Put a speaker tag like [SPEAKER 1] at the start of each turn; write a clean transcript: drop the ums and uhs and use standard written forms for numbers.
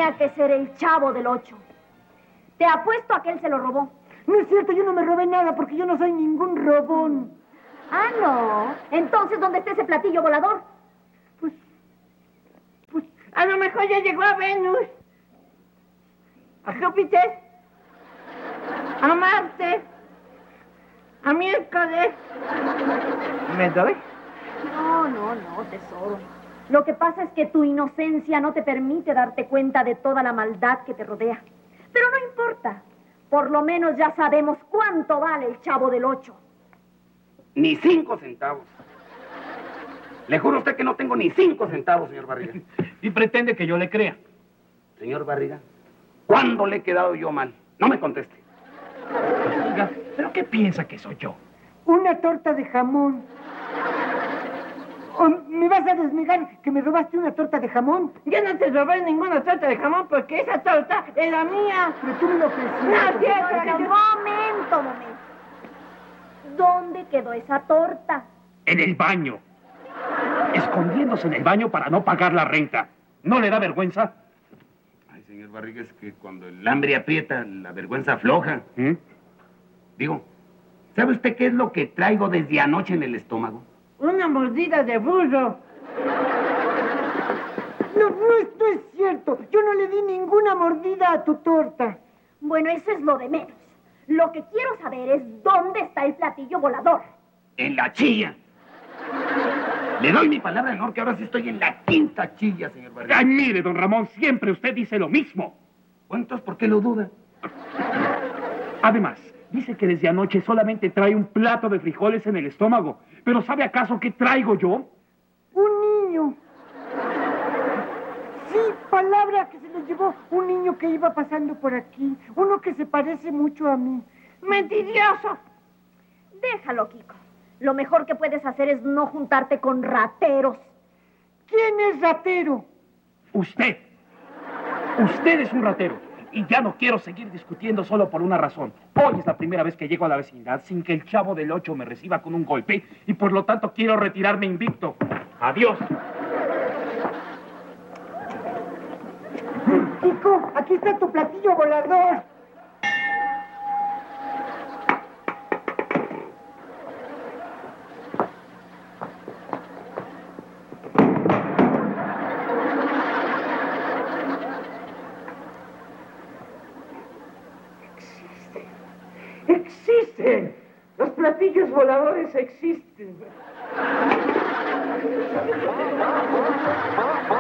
[SPEAKER 1] Tenía que ser el Chavo del Ocho. Te apuesto a que él se lo robó.
[SPEAKER 2] No es cierto, yo no me robé nada porque yo no soy ningún robón.
[SPEAKER 1] Ah, no. Entonces, ¿dónde está ese platillo volador?
[SPEAKER 2] Pues, a lo mejor ya llegó a Venus, a Júpiter, a Marte, a miércoles. ¿Me doy?
[SPEAKER 1] No, tesoro. Lo que pasa es que tu inocencia no te permite darte cuenta de toda la maldad que te rodea. Pero no importa. Por lo menos ya sabemos cuánto vale el Chavo del Ocho.
[SPEAKER 3] Ni 5 centavos. Le juro a usted que no tengo ni 5 centavos, señor Barriga.
[SPEAKER 4] Y pretende que yo le crea.
[SPEAKER 3] Señor Barriga, ¿cuándo le he quedado yo mal? No me conteste.
[SPEAKER 4] Oiga, ¿pero qué piensa que soy yo?
[SPEAKER 2] Una torta de jamón. ¿O me vas a desnegar que me robaste una torta de jamón? Yo no te robé ninguna torta de jamón porque esa torta era mía. Pero tú me lo ofreciste. No,
[SPEAKER 1] Pero, momento. ¿Dónde quedó esa torta?
[SPEAKER 4] En el baño. Escondiéndose en el baño para no pagar la renta. ¿No le da vergüenza?
[SPEAKER 3] Ay, señor Barriga, es que cuando el hambre aprieta, la vergüenza afloja. Digo, ¿sabe usted qué es lo que traigo desde anoche en el estómago?
[SPEAKER 2] Una mordida de burro. No es cierto. Yo no le di ninguna mordida a tu torta.
[SPEAKER 1] Bueno, eso es lo de menos. Lo que quiero saber es dónde está el platillo volador.
[SPEAKER 3] En la chilla. Le doy mi palabra de honor que ahora sí estoy en la 5ª chilla, señor Barriga.
[SPEAKER 4] Ay, mire, don Ramón, siempre usted dice lo mismo.
[SPEAKER 3] Bueno, entonces, ¿por qué lo duda?
[SPEAKER 4] Además, dice que desde anoche solamente trae un plato de frijoles en el estómago. ¿Pero sabe acaso qué traigo yo?
[SPEAKER 2] Un niño. Sí, palabra que se lo llevó un niño que iba pasando por aquí. Uno que se parece mucho a mí. ¡Mentiroso!
[SPEAKER 1] Déjalo, Kiko. Lo mejor que puedes hacer es no juntarte con rateros.
[SPEAKER 2] ¿Quién es ratero?
[SPEAKER 4] Usted. Usted es un ratero. Y ya no quiero seguir discutiendo solo por una razón. Hoy es la primera vez que llego a la vecindad sin que el Chavo del Ocho me reciba con un golpe y por lo tanto quiero retirarme invicto. Adiós.
[SPEAKER 2] Kiko, aquí está tu platillo volador. Existen. Los platillos voladores existen.